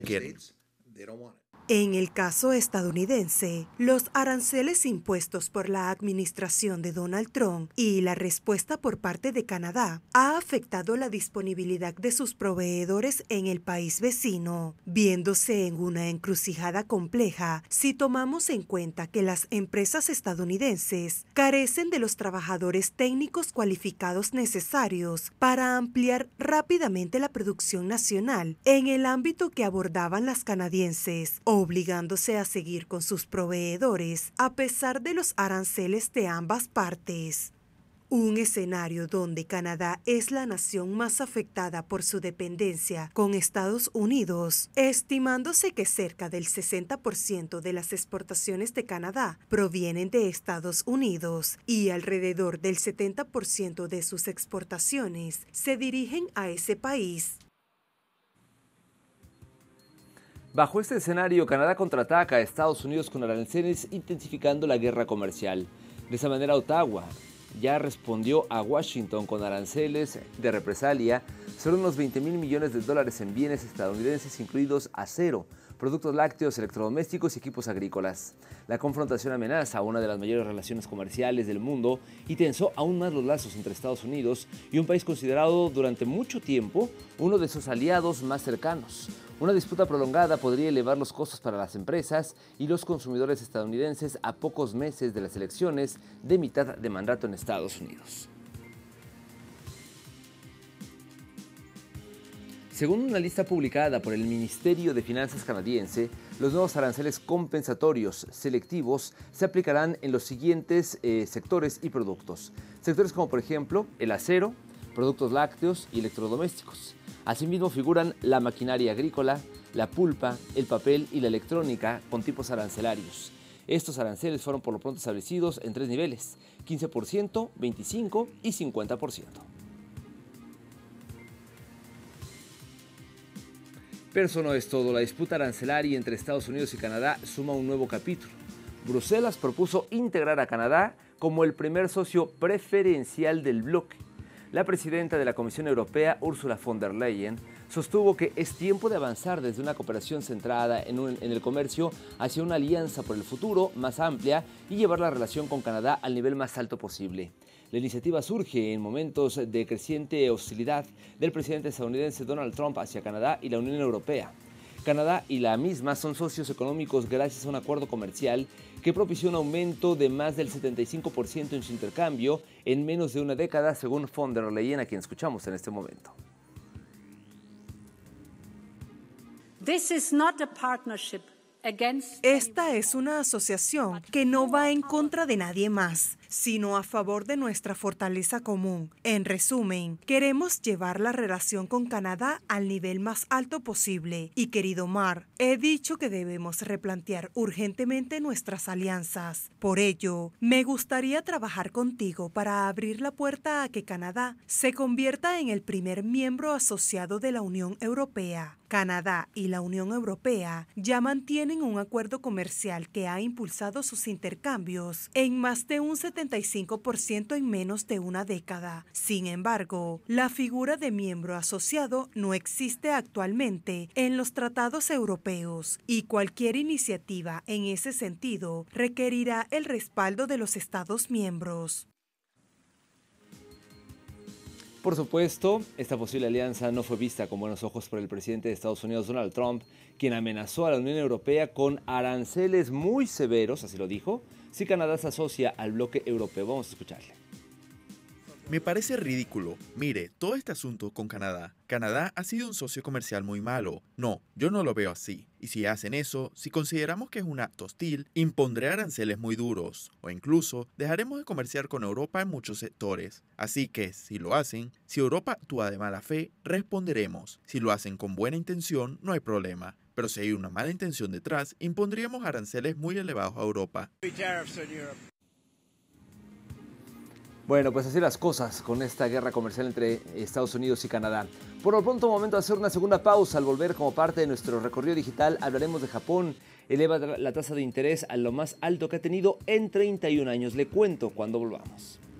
quieren. En el caso estadounidense, los aranceles impuestos por la administración de Donald Trump y la respuesta por parte de Canadá ha afectado la disponibilidad de sus proveedores en el país vecino, viéndose en una encrucijada compleja si tomamos en cuenta que las empresas estadounidenses carecen de los trabajadores técnicos cualificados necesarios para ampliar rápidamente la producción nacional en el ámbito que abordaban las canadienses, obligándose a seguir con sus proveedores a pesar de los aranceles de ambas partes. Un escenario donde Canadá es la nación más afectada por su dependencia con Estados Unidos, estimándose que cerca del 60% de las exportaciones de Canadá provienen de Estados Unidos y alrededor del 70% de sus exportaciones se dirigen a ese país. Bajo este escenario, Canadá contraataca a Estados Unidos con aranceles, intensificando la guerra comercial. De esa manera, Ottawa ya respondió a Washington con aranceles de represalia sobre unos $20,000 millones en bienes estadounidenses, incluidos acero, productos lácteos, electrodomésticos y equipos agrícolas. La confrontación amenaza una de las mayores relaciones comerciales del mundo y tensó aún más los lazos entre Estados Unidos y un país considerado durante mucho tiempo uno de sus aliados más cercanos. Una disputa prolongada podría elevar los costos para las empresas y los consumidores estadounidenses a pocos meses de las elecciones de mitad de mandato en Estados Unidos. Según una lista publicada por el Ministerio de Finanzas canadiense, los nuevos aranceles compensatorios selectivos se aplicarán en los siguientes sectores y productos. Sectores como, por ejemplo, el acero, productos lácteos y electrodomésticos. Asimismo figuran la maquinaria agrícola, la pulpa, el papel y la electrónica con tipos arancelarios. Estos aranceles fueron por lo pronto establecidos en 3 niveles, 15%, 25% y 50%. Pero eso no es todo. La disputa arancelaria entre Estados Unidos y Canadá suma un nuevo capítulo. Bruselas propuso integrar a Canadá como el primer socio preferencial del bloque. La presidenta de la Comisión Europea, Ursula von der Leyen, sostuvo que es tiempo de avanzar desde una cooperación centrada en el comercio hacia una alianza por el futuro más amplia y llevar la relación con Canadá al nivel más alto posible. La iniciativa surge en momentos de creciente hostilidad del presidente estadounidense Donald Trump hacia Canadá y la Unión Europea. Canadá y la misma son socios económicos gracias a un acuerdo comercial que propició un aumento de más del 75% en su intercambio en menos de una década, según von der Leyen, a quien escuchamos en este momento. Esta es una asociación que no va en contra de nadie más, sino a favor de nuestra fortaleza común. En resumen, queremos llevar la relación con Canadá al nivel más alto posible. Y querido Mark, he dicho que debemos replantear urgentemente nuestras alianzas. Por ello, me gustaría trabajar contigo para abrir la puerta a que Canadá se convierta en el primer miembro asociado de la Unión Europea. Canadá y la Unión Europea ya mantienen un acuerdo comercial que ha impulsado sus intercambios en más de un 75% en menos de una década. Sin embargo, la figura de miembro asociado no existe actualmente en los tratados europeos y cualquier iniciativa en ese sentido requerirá el respaldo de los Estados miembros. Por supuesto, esta posible alianza no fue vista con buenos ojos por el presidente de Estados Unidos, Donald Trump, quien amenazó a la Unión Europea con aranceles muy severos, así lo dijo, si Canadá se asocia al bloque europeo. Vamos a escucharle. Me parece ridículo. Mire, todo este asunto con Canadá. Canadá ha sido un socio comercial muy malo. No, yo no lo veo así. Y si hacen eso, si consideramos que es un acto hostil, impondré aranceles muy duros. O incluso, dejaremos de comerciar con Europa en muchos sectores. Así que, si lo hacen, si Europa actúa de mala fe, responderemos. Si lo hacen con buena intención, no hay problema. Pero si hay una mala intención detrás, impondríamos aranceles muy elevados a Europa. Bueno, pues así las cosas con esta guerra comercial entre Estados Unidos y Canadá. Por lo pronto, momento de hacer una segunda pausa. Al volver, como parte de nuestro recorrido digital, hablaremos de Japón. Eleva la tasa de interés a lo más alto que ha tenido en 31 años. Le cuento cuando volvamos.